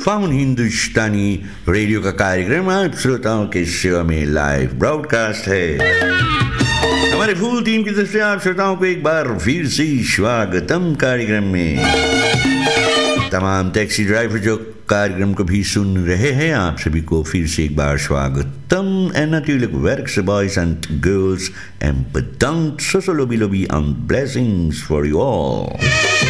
Faun हिंदुस्तानी radio का कार्यक्रम आप श्रोताओं के सेवा में लाइव ब्रॉडकास्ट है। हमारे फुल टीम की तरफ से आप श्रोताओं को एक बार फिर से स्वागतम कार्यक्रम में। तमाम टैक्सी ड्राइवर जो कार्यक्रम को भी सुन रहे हैं, आप सभी को फिर से एक बार स्वागतम। En natuurlijk werkse boys and girls en bedankt so lobby lobby and blessings for you all।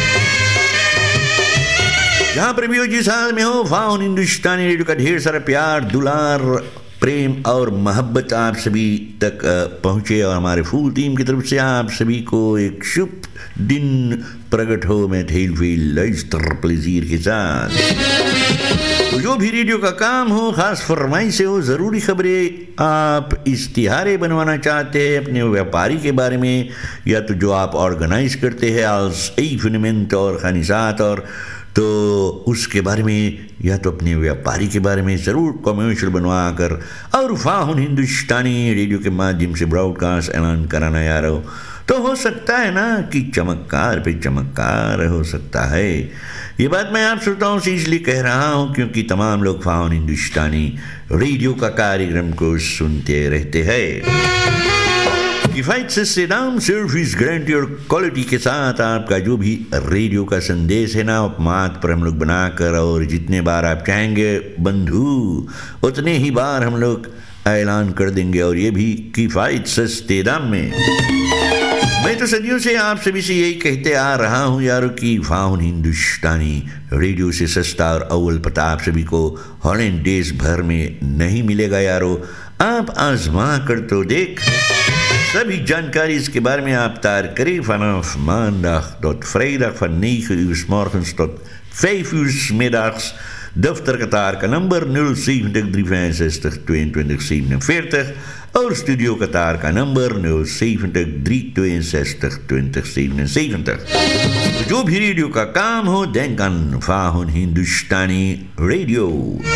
जहाँ पर भी हो जिस हाल में हो, फाउन हिंदुस्तानी रेडियो का ढेर सारा प्यार, दुलार, प्रेम और मोहब्बत आप सभी तक पहुँचे और हमारे फुल टीम की तरफ से आप सभी को एक शुभ दिन प्रकट हो। मैं ठेल फील लइस्टर प्लेजियर के साथ तो जो भी रेडियो का काम हो, खास फरमाइश से हो, ज़रूरी खबरें, आप इश्तिहारे बनवाना चाहते हैं अपने व्यापारी के बारे में, या तो जो आप ऑर्गेनाइज करते हैं als evenement organisator, तो उसके बारे में, या तो अपने व्यापारी के बारे में ज़रूर कमर्शियल बनवा कर और फाउन हिंदुस्तानी रेडियो के माध्यम से ब्रॉडकास्ट ऐलान कराना यार हो, तो हो सकता है ना कि चमत्कार पे चमत्कार हो सकता है। ये बात मैं आप श्रोताओं से इसलिए कह रहा हूँ क्योंकि तमाम लोग फाउन हिंदुस्तानी रेडियो का कार्यक्रम को सुनते रहते हैं। किफ़ायत से दाम, सर्विस, गारंटी और क्वालिटी के साथ आपका जो भी रेडियो का संदेश है ना, मात पर हम लोग बनाकर, और जितने बार आप चाहेंगे बंधु उतने ही बार हम लोग ऐलान कर देंगे, और ये भी किफ़ायत सस्ते दाम में। मैं तो सदियों से आप सभी से यही कहते आ रहा हूँ यारों कि फाउन हिंदुस्तानी रेडियो से सस्ता और अव्वल पता आप सभी को हॉलैंड देश भर में नहीं मिलेगा यारों। आप आजमा कर तो देख। सभी जानकारी इसके बारे में आप तार करें vanaf maandag tot vrijdag van 9 uur 's morgens tot 5 uur 's middags। दफ्तर कतार का नंबर 070 365 22 47 और स्टूडियो कतार का नंबर 070 362 20 77। जो भी रेडियो का काम हो, denk aan फाउन हिंदुस्तानी रेडियो।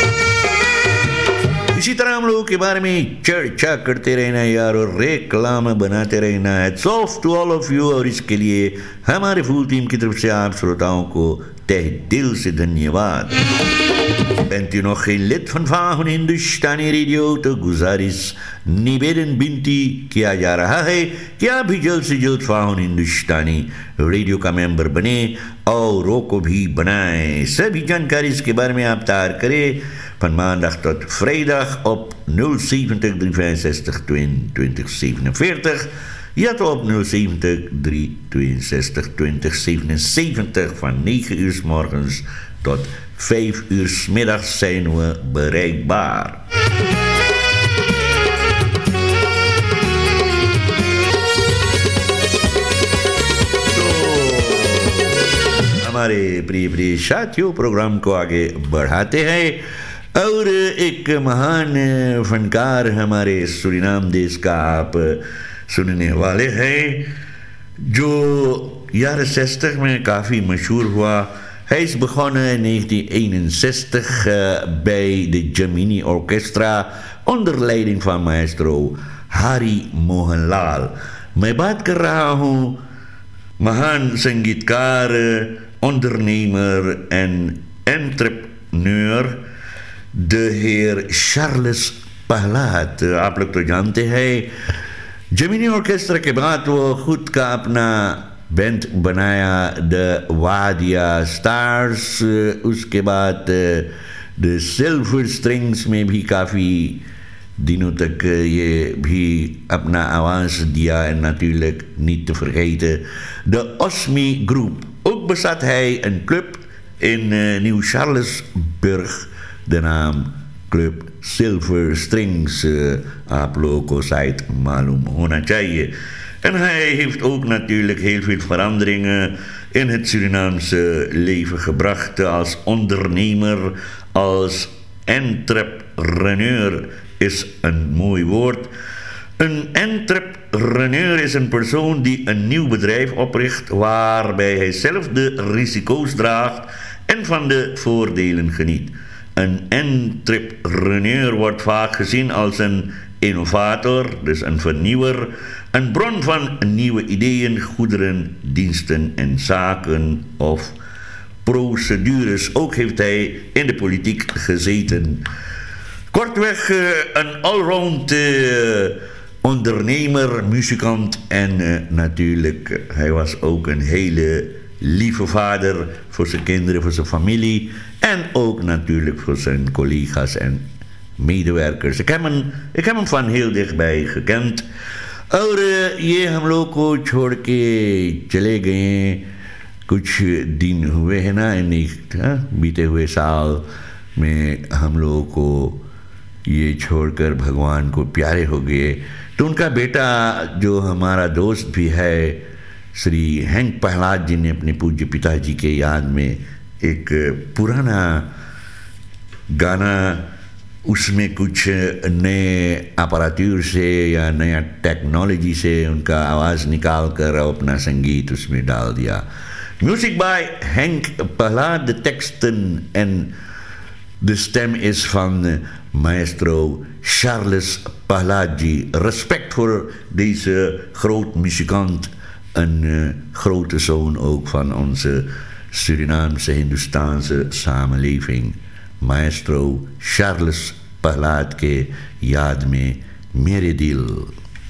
इसी तरह हम लोगों के बारे में चर्चा करते रहना यार, और रेक्लाम बनाते रहना है। It's of to all of you, और इसके लिए हमारे फुल टीम की तरफ से आप श्रोताओं को तहे दिल से धन्यवाद। Bent u nog geen lid van faun हिंदुस्तानी रेडियो, तो गुजारिश निवेदन विनती किया जा रहा है कि आप भी जल्द से जल्द फाउन हिंदुस्तानी रेडियो का मेंबर बने और को भी बनाएं। सभी जानकारी इसके बारे में आप तार करें van maandag tot vrijdag op 070 365 22 47, ja toch op 070 362 20 77. Van 9 uur 's morgens tot 5 uur 's middags zijn we bereikbaar. हमारे प्रिय प्रिय साथियों, प्रोग्राम को आगे बढ़ाते हैं और एक महान फनकार हमारे सूरीनाम देश का आप सुनने वाले हैं, जो jaren 60 में काफ़ी मशहूर हुआ। Hij is begonnen in 1961 bij de Gemini Orchestra onder leiding van maestro Hari Mohan Lal। मैं बात कर रहा हूँ महान संगीतकार, ondernemer en entrepreneur, de heer Charles Pahlaat। आप लोग तो जानते हैं, जेमिनी ऑर्केस्ट्रा के बाद वो खुद का अपना बैंड बनाया, द वादिया स्टार्स। उसके बाद द सिल्वर स्ट्रिंग्स में भी काफ़ी दिनों तक ये भी अपना आवाज़ दिया। natuurlijk niet te vergeten de Osmi Groep। ook bestaat hij een club in Nieuw-Charlesburg, de naam Club Silver Strings। आप लोगों को शायद मालूम होना चाहिए। En hij heeft ook natuurlijk heel veel veranderingen in het Surinaamse leven gebracht als ondernemer, als entrepreneur is een mooi woord. Een entrepreneur is een persoon die een nieuw bedrijf opricht waarbij hij zelf de risico's draagt en van de voordelen geniet. Een entrepreneur wordt vaak gezien als een innovator, dus een vernieuwer, een bron van nieuwe ideeën, goederen, diensten en zaken of procedures. Ook heeft hij in de politiek gezeten. Kortweg een allround ondernemer, muzikant en natuurlijk, hij was ook een hele lieve vader voor zijn kinderen, voor zijn familie en ook natuurlijk voor zijn collega's en medewerkers. Ik heb hem van heel dichtbij gekend. और ये हम लोग को छोड़ के चले गए कुछ दिन हुए हैं ना, बीते हुए साल में हम लोगों को ये छोड़कर भगवान को प्यारे हो गए. तो उनका बेटा जो हमारा दोस्त भी है श्री हैंक प्रहलाद जी ने अपने पूज्य पिताजी के याद में एक पुराना गाना, उसमें कुछ नए अपरातूर से या नया टेक्नोलॉजी से उनका आवाज़ निकाल कर अपना संगीत उसमें डाल दिया. Music by Henk Prahlad, de teksten en de stem is van maestro Charles Pahlaji. Respect voor deze groot muzikant, een grote zoon ook van onze Surinaamse Hindoestaanse samenleving. Maestro Charles Pahlaad के याद में मेरे दिल.